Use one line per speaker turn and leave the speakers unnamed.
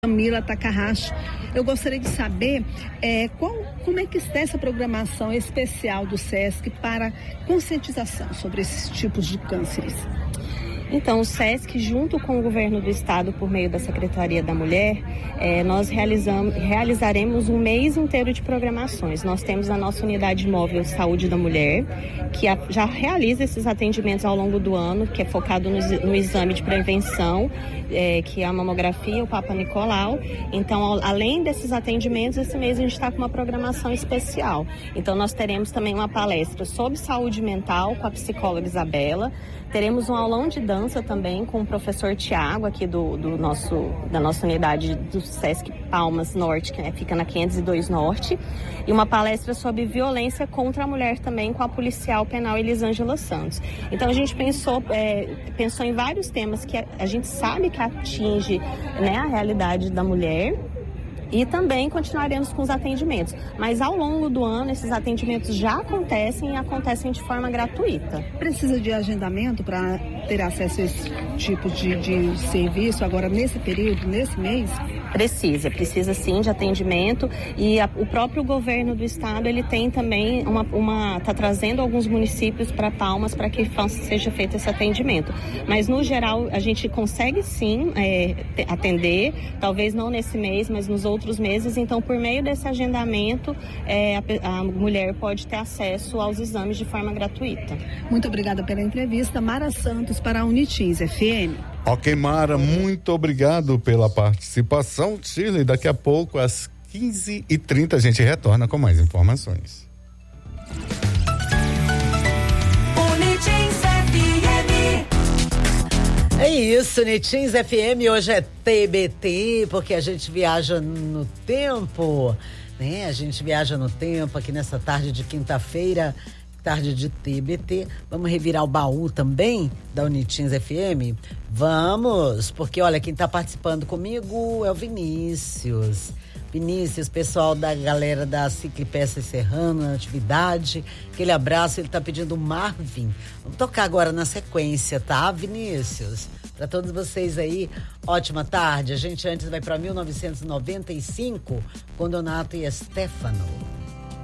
Camila Takahashi. Eu gostaria de saber como é que está essa programação especial do SESC para conscientização sobre esses tipos de cânceres.
Então, o SESC, junto com o governo do estado, por meio da Secretaria da Mulher, nós realizaremos um mês inteiro de programações. Nós temos a nossa unidade móvel Saúde da Mulher, que já realiza esses atendimentos ao longo do ano, que é focado no exame de prevenção, que é a mamografia e o Papa Nicolau. Então, além desses atendimentos, esse mês a gente está com uma programação especial. Então, nós teremos também uma palestra sobre saúde mental com a psicóloga Isabela. Teremos um aulão de dança também com o professor Tiago, aqui da nossa unidade do SESC Palmas Norte, que fica na 502 Norte. E uma palestra sobre violência contra a mulher também com a policial penal Elisângela Santos. Então a gente pensou em vários temas que a gente sabe que atinge, né, a realidade da mulher. E também continuaremos com os atendimentos. Mas ao longo do ano, esses atendimentos já acontecem e acontecem de forma gratuita.
Precisa de agendamento para ter acesso a esse tipo de serviço agora nesse período, nesse mês?
Precisa sim de atendimento, e o próprio governo do estado, ele tem também está trazendo alguns municípios para Palmas para que seja feito esse atendimento. Mas no geral a gente consegue sim atender, talvez não nesse mês, mas nos outros meses. Então, por meio desse agendamento, a mulher pode ter acesso aos exames de forma gratuita.
Muito obrigada pela entrevista. Mara Santos para a Unitins FM.
Ok, Mara, muito obrigado pela participação. Shirley, daqui a pouco, às 15h30, a gente retorna com mais informações.
É isso, Unitins FM, hoje é TBT, porque a gente viaja no tempo, né? A gente viaja no tempo aqui nessa tarde de quinta-feira, tarde de TBT. Vamos revirar o baú também da Unitins FM? Vamos, porque olha, quem tá participando comigo é o Vinícius, pessoal da galera da Ciclipeças Serrano, na atividade, aquele abraço. Ele tá pedindo Marvin. Vamos tocar agora na sequência, tá, Vinícius? Para todos vocês aí, ótima tarde. A gente antes vai para 1995 com Donato e Stefano.